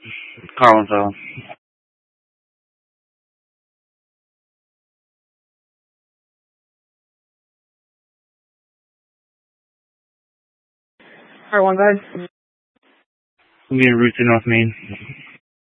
Collinsville. Alright, one guys. I'm getting route to North Main.